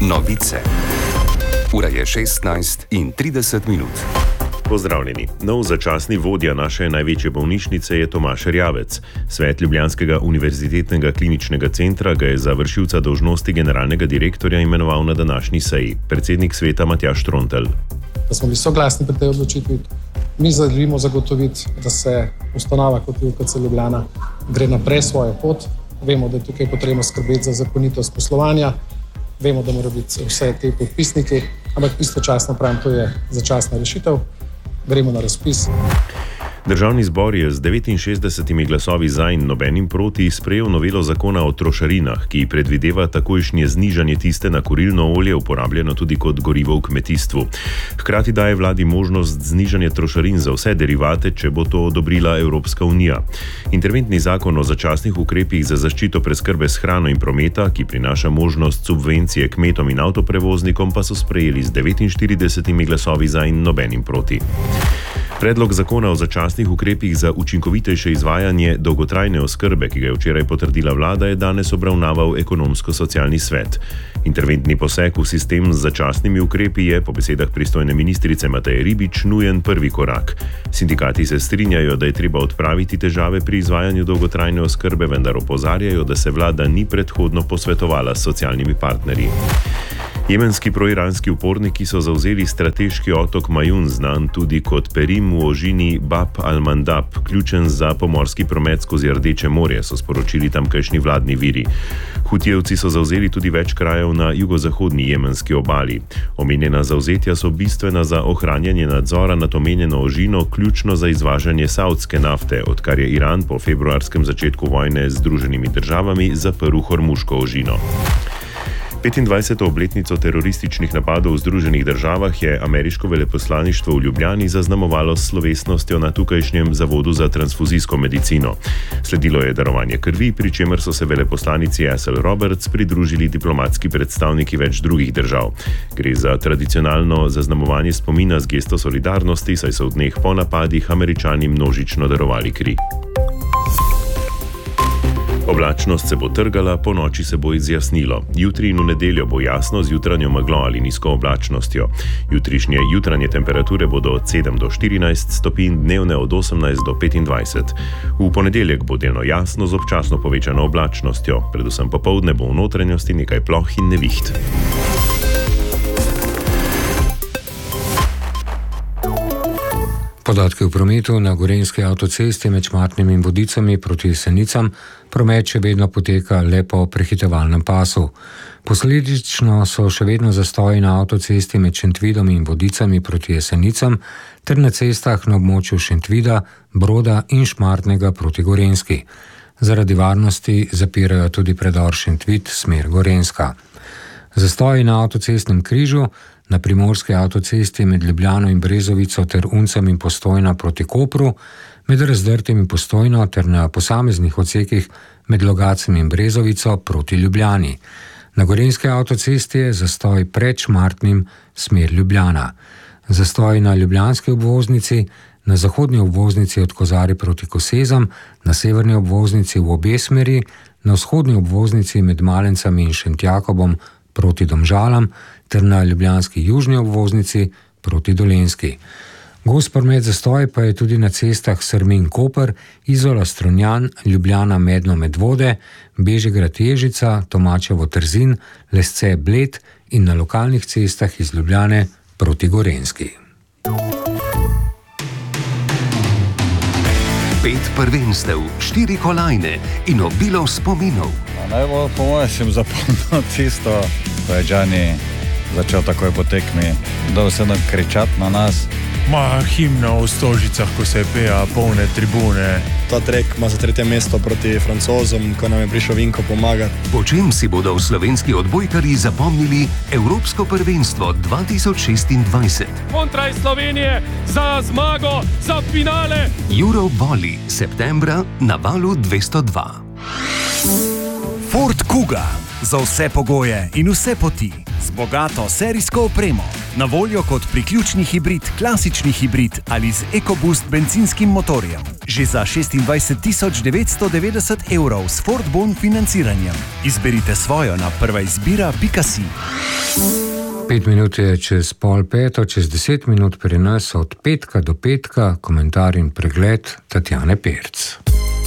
Novice. Ura je 16:30. Pozdravljeni. Nov začasni vodja naše največje bolnišnice je Tomaž Erjavec. Svet Ljubljanskega univerzitetnega kliničnega centra ga je za vršilca dolžnosti generalnega direktorja imenoval na današnji seji. Predsednik sveta Matjaž Trontelj. Da smo bili soglasni pri tej odločitvi. Mi želimo zagotoviti, da se ustanova kot UKC Ljubljana gre naprej svojo pot. Vemo, da je tukaj potrebno skrbeti za zakonitost poslovanja. Vemo, da morajo biti vse te podpisniki, ampak istočasno pravim, to je začasna rešitev. Gremo na razpis. Državni zbor je z 69 glasovi za in nobenim proti sprejel novelo zakona o trošarinah, ki predvideva takojšnje znižanje tiste na kurilno olje, uporabljeno tudi kot gorivo v kmetijstvu. Hkrati daje vladi možnost znižanja trošarin za vse derivate, če bo to odobrila Evropska unija. Interventni zakon o začasnih ukrepih za zaščito preskrbe s hrano in prometa, ki prinaša možnost subvencije kmetom in avtoprevoznikom, pa so sprejeli z 49 glasovi za in nobenim proti. Predlog zakona o začasnih ukrepih za učinkovitejše izvajanje dolgotrajne oskrbe, ki ga je včeraj potrdila vlada, je danes obravnaval ekonomsko-socialni svet. Interventni poseg v sistem z začasnimi ukrepi je, po besedah pristojne ministrice Mateje Ribič, nujen prvi korak. Sindikati se strinjajo, da je treba odpraviti težave pri izvajanju dolgotrajne oskrbe, vendar opozarjajo, da se vlada ni predhodno posvetovala s socialnimi partnerji. Jemenski proiranski uporniki so zavzeli strateški otok Majun, znan tudi kot Perim v ožini Bab al-Mandab, ključen za pomorski promet skozi Rdeče morje, so sporočili tamkajšnji vladni viri. Hutijevci so zavzeli tudi več krajev na jugozahodni jemenski obali. Omenjena zavzetja so bistvena za ohranjanje nadzora nad omenjeno ožino, ključno za izvažanje savdske nafte, odkar je Iran po februarskem začetku vojne z Združenimi državami zaprl Hormuško ožino. 25. obletnico terorističnih napadov v Združenih državah je ameriško veleposlaništvo v Ljubljani zaznamovalo s slovesnostjo na tukajšnjem zavodu za transfuzijsko medicino. Sledilo je darovanje krvi, pri čemer so se veleposlanici Ethel Roberts pridružili diplomatski predstavniki več drugih držav. Gre za tradicionalno zaznamovanje spomina z gesto solidarnosti, saj so v dneh po napadih Američani množično darovali kri. Oblačnost se bo trgala, po noči se bo izjasnilo. Jutri in v nedeljo bo jasno z jutranjo meglo ali nizko oblačnostjo. Jutrišnje jutranje temperature bodo od 7 do 14 stopinj, dnevne od 18 do 25. V ponedeljek bo delno jasno z občasno povečano oblačnostjo. Predvsem popoldne bo v notranjosti nekaj ploh in neviht. Podatki v prometu na Gorenjski avtocesti med Šmartnim in Vodicami proti Jesenicam promet še vedno poteka le po prehitevalnem pasu. Posledično so še vedno zastoji na avtocesti med Šentvidom in Vodicami proti Jesenicam ter na cestah na območju Šentvida, Broda in Šmartnega proti Gorenjski. Zaradi varnosti zapirajo tudi predor Šentvid smer Gorenjska. Zastoji na avtocestnem križu na primorski avtocesti med Ljubljano in Brezovico ter Uncem in Postojna proti Kopru, med Razdrtem in Postojno ter na posameznih odsekih med Logacem in Brezovico proti Ljubljani. Na Gorenjski avtocesti je zastoj pred Šmartnim smer Ljubljana. Zastoj na ljubljanski obvoznici, na zahodni obvoznici od Kozarja proti Kosezam, na severni obvoznici v obe smeri, na vzhodni obvoznici med Malencami in Šentjakobom proti Domžalam ter na ljubljanski južni obvoznici proti Dolenjski. Gost promet zastoj pa je tudi na cestah Srmin-Koper, Izola-Strunjan, Ljubljana-Medno-Medvode, Bežigrad-Ježica, Tomačevo-Trzin, Lesce-Bled in na lokalnih cestah iz Ljubljane proti Gorenjski. 5 prvenstev, 4 kolajne in obilo spominov. Najbolj po mojem sem zapomnil tisto, ko je Gianni začel takoj po tekmi, da vse kričati na nas. Himna v Stožicah, ko se je peja, polne tribune. Ta trek ima za 3. mesto proti Francozom, ko nam je prišel Vinko pomagati. Po čem si bodo slovenski odbojkarji zapomnili Evropsko prvenstvo 2026? Kontra Slovenije za zmago, za finale! Eurovolley, septembra na Valu 202. Ford Kuga, za vse pogoje in vse poti. z bogato serijsko opremo. Na voljo kot priključni hibrid, klasični hibrid ali z EcoBoost benzinskim motorjem. Že za 26.990 € s Ford Bon financiranjem. Izberite svojo na prvaizbira.si. 5 minut je čez 4:30, čez 10 minut pri nas od petka do petka, komentar in pregled Tatjane Perc.